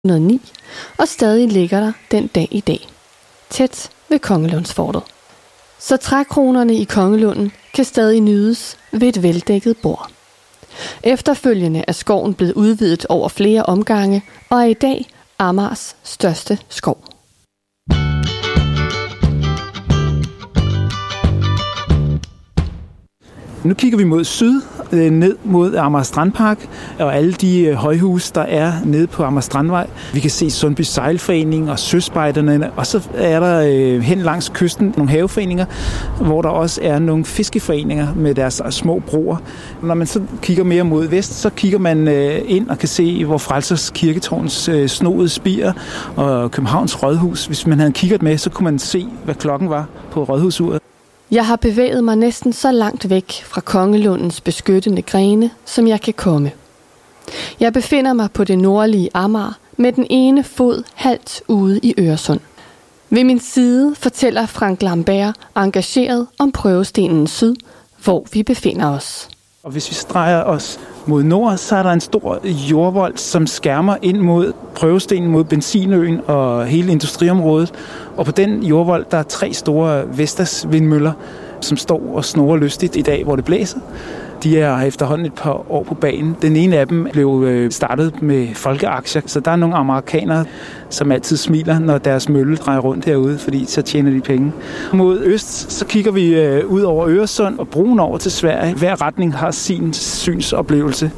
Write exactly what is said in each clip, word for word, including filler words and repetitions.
nul ni, og stadig ligger der den dag i dag, tæt ved Kongelundsfortet. Så trækronerne i Kongelunden kan stadig nydes ved et veldækket bord. Efterfølgende er skoven blevet udvidet over flere omgange, og er i dag Amagers største skov. Nu kigger vi mod syd, ned mod Amager Strandpark, og alle de højhuse, der er nede på Amager Strandvej. Vi kan se Sundby Sejlforening og Søspejderne, og så er der hen langs kysten nogle haveforeninger, hvor der også er nogle fiskeforeninger med deres små broer. Når man så kigger mere mod vest, så kigger man ind og kan se, hvor Frelsers Kirketårns snoede spir og Københavns Rådhus. Hvis man havde kigget med, så kunne man se, hvad klokken var på rådhusuret. Jeg har bevæget mig næsten så langt væk fra Kongelundens beskyttende grene, som jeg kan komme. Jeg befinder mig på det nordlige Amager med den ene fod halvt ude i Øresund. Ved min side fortæller Frank Lambert engageret om prøvestenen syd, hvor vi befinder os. Og hvis vi streger os mod nord, så er der en stor jordvold, som skærmer ind mod prøvestenen, mod Benzinøen og hele industriområdet. Og på den jordvold, der er tre store Vestas vindmøller, som står og snorer lystigt i dag, hvor det blæser. De er efterhånden et par år på banen. Den ene af dem blev startet med folkeaktier, så der er nogle amerikanere, som altid smiler, når deres mølle drejer rundt herude, fordi så tjener de penge. Mod øst, så kigger vi ud over Øresund og broen over til Sverige. Hver retning har sin synsoplevelse.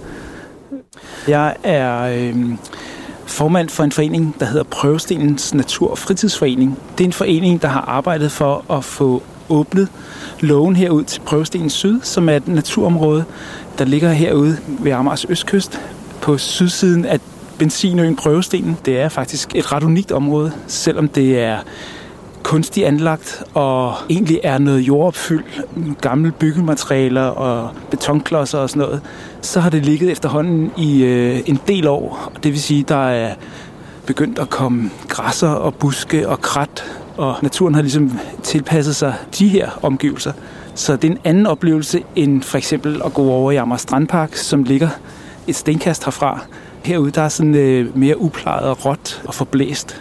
Jeg er øh, formand for en forening, der hedder Prøvestenens Natur- og Fritidsforening. Det er en forening, der har arbejdet for at få åbnet lågen herud til Prøvestenen Syd, som er et naturområde, der ligger herude ved Amagers østkyst på sydsiden af Benzinøen Prøvestenen. Det er faktisk et ret unikt område, selvom det er kunstigt anlagt og egentlig er noget jordopfyldt, gamle byggematerialer og betonklodser og sådan noget. Så har det ligget efterhånden i øh, en del år. Det vil sige, der er begyndt at komme græsser og buske og krat, og naturen har ligesom tilpasset sig de her omgivelser. Så det er en anden oplevelse end for eksempel at gå over i Amager Strandpark, som ligger et stenkast herfra. Herude der er sådan øh, mere uplejet og råt og forblæst.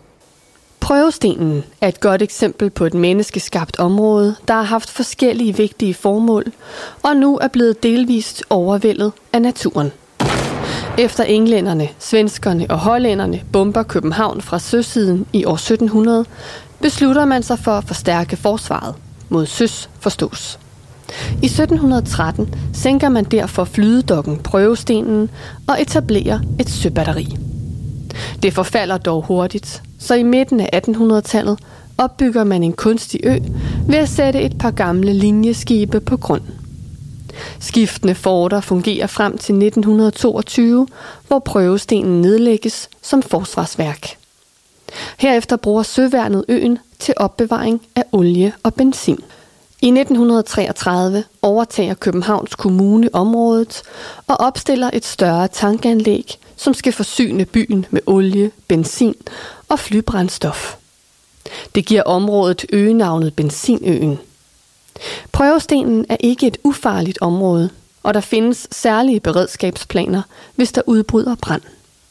Prøvestenen er et godt eksempel på et menneskeskabt område, der har haft forskellige vigtige formål, og nu er blevet delvist overvældet af naturen. Efter englænderne, svenskerne og hollænderne bomber København fra søsiden i år sytten hundrede, beslutter man sig for at forstærke forsvaret. Mod søs forstås. I sytten tretten sænker man derfor flydedokken Prøvestenen og etablerer et søbatteri. Det forfalder dog hurtigt, så i midten af attenhundredetallet opbygger man en kunstig ø ved at sætte et par gamle linjeskibe på grund. Skiftende forter fungerer frem til nitten toogtyve, hvor Prøvestenen nedlægges som forsvarsværk. Herefter bruger Søværnet øen til opbevaring af olie og benzin. I nitten treogtredive overtager Københavns Kommune området og opstiller et større tankanlæg, som skal forsyne byen med olie, benzin og flybrændstof. Det giver området øgenavnet Benzinøen. Prøvestenen er ikke et ufarligt område, og der findes særlige beredskabsplaner, hvis der udbryder brand.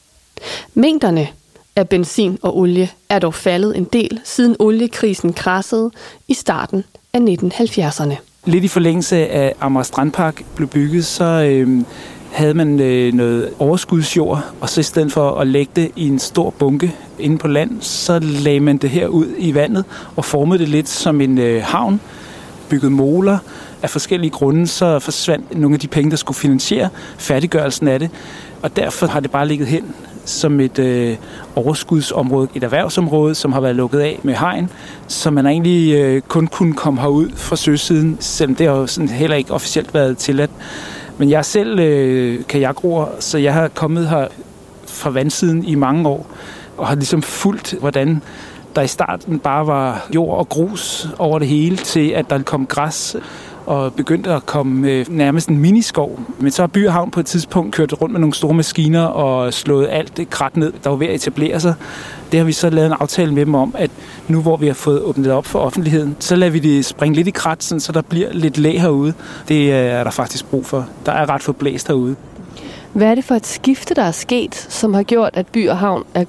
Mængderne af benzin og olie er dog faldet en del, siden oliekrisen kradsede i starten af nitten halvfjerdserne. Lidt i forlængelse af Amager Strandpark blev bygget, så øh, havde man øh, noget overskudsjord, og så i stedet for at lægge det i en stor bunke inde på land, så lagde man det her ud i vandet og formede det lidt som en øh, havn, byggede moler. Af forskellige grunde så forsvandt nogle af de penge, der skulle finansiere færdiggørelsen af det, og derfor har det bare ligget hen som et øh, overskudsområde, et erhvervsområde, som har været lukket af med hegn, så man egentlig øh, kun kunne komme herud fra søsiden, selvom det har jo sådan heller ikke officielt været tilladt. Men jeg er selv øh, kajakroer, så jeg har kommet her fra vandsiden i mange år, og har ligesom fulgt, hvordan der i starten bare var jord og grus over det hele, til at der kom græs, og begyndte at komme øh, nærmest en miniskov. Men så har By og Havn på et tidspunkt kørt rundt med nogle store maskiner og slået alt det krat ned, der var ved at etablere sig. Det har vi så lavet en aftale med dem om, at nu hvor vi har fået åbnet op for offentligheden, så lader vi det springe lidt i krat, så der bliver lidt læ herude. Det er der faktisk brug for. Der er ret for blæst herude. Hvad er det for et skifte, der er sket, som har gjort, at By og Havn er